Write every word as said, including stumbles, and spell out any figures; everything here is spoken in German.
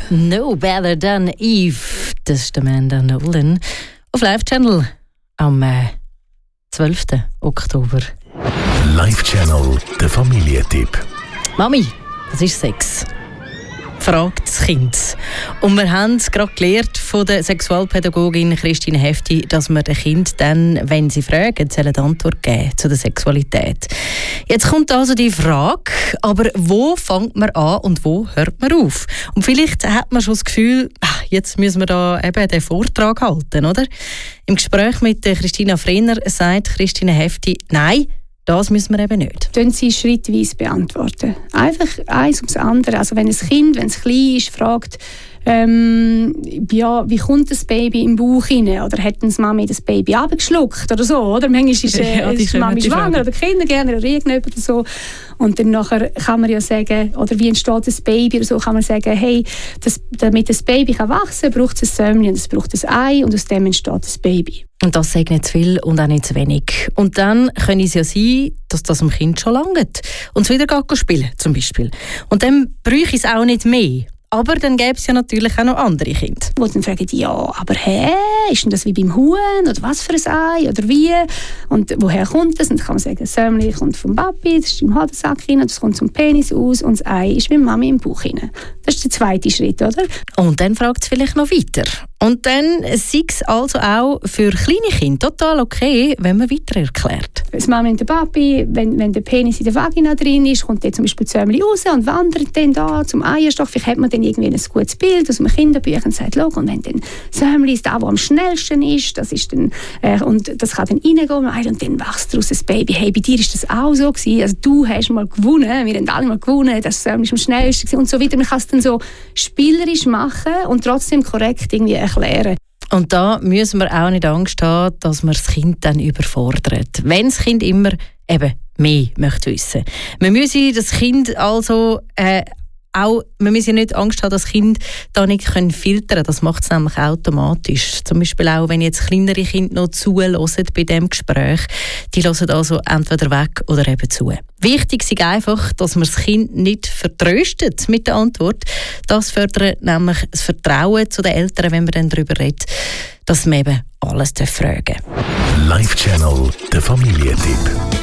No Better Than Eve. Das ist der Amanda Nolan. Auf Live Channel am äh, zwölften Oktober. Live Channel, der Familientipp. Mami, was ist Sex? Fragt das Kind. Und wir haben es gerade gelernt von der Sexualpädagogin Christine Hefti, dass wir den Kind dann, wenn sie fragen, sollen die Antwort geben zu der Sexualität. Jetzt kommt also die Frage, aber wo fängt man an und wo hört man auf? Und vielleicht hat man schon das Gefühl, ach, jetzt müssen wir da eben den Vortrag halten, oder? Im Gespräch mit Christina Frenner sagt Christine Hefti, nein, das müssen wir eben nicht. Können Sie schrittweise beantworten. Einfach eins ums andere. Also wenn ein Kind, wenn es klein ist, fragt, ähm, ja, wie kommt das Baby im Bauch rein? Oder hat die Mami das Baby abgeschluckt oder so? Oder manchmal ist, äh, ja, ist die Mami schwanger oder Kinder gerne oder irgendjemand oder so. Und dann nachher kann man ja sagen, oder wie entsteht das Baby oder so, kann man sagen, hey, das, damit das Baby kann wachsen kann, braucht es ein Sämli und es braucht ein Ei und aus dem entsteht das Baby. Und das sagt nicht zu viel und auch nicht zu wenig. Und dann kann es ja sein, dass das dem Kind schon langt und es wieder geht spielen zum Beispiel. Und dann bräuchte es auch nicht mehr. Aber dann gäbe es ja natürlich auch noch andere Kinder. Wo dann fragen die, ja, aber hä, ist denn das wie beim Huhn oder was für ein Ei oder wie? Und woher kommt das? Und dann kann man sagen, das Sämli kommt vom Papi, das ist im Hodensack rein, das kommt zum Penis aus und das Ei ist mit Mami im Bauch rein. Das ist der zweite Schritt, oder? Und dann fragt es vielleicht noch weiter. Und dann sei es also auch für kleine Kinder total okay, wenn man weiter erklärt. Das Mami und der Papi, wenn, wenn der Penis in der Vagina drin ist, kommt dann zum Beispiel das Sämli raus und wandert dann da zum Eierstock. Vielleicht hat man dann irgendwie ein gutes Bild aus einem Kinderbüchern und sagt, schau, und wenn dann Sämli ist, da wo am schnellsten ist, das ist dann, äh, und das kann dann reingehen und dann wächst daraus ein Baby. Hey, bei dir ist das auch so gewesen, also du hast mal gewonnen, wir haben alle mal gewonnen, das Sämli ist am schnellsten gewesen und so weiter. Man kann es dann so spielerisch machen und trotzdem korrekt irgendwie erklären. Und da müssen wir auch nicht Angst haben, dass man das Kind dann überfordert. Wenn das Kind immer eben mehr möchte wissen. Man müsse das Kind also äh, auch, man muss ja nicht Angst haben, dass Kinder da nicht filtern können. Das macht es nämlich automatisch. Zum Beispiel auch, wenn jetzt kleinere Kinder noch zuhören bei diesem Gespräch, die hören also entweder weg oder eben zu. Wichtig ist einfach, dass man das Kind nicht vertröstet mit der Antwort. Das fördert nämlich das Vertrauen zu den Eltern, wenn man dann darüber redet, dass man eben alles fragen darf. Live Channel, der Familientipp.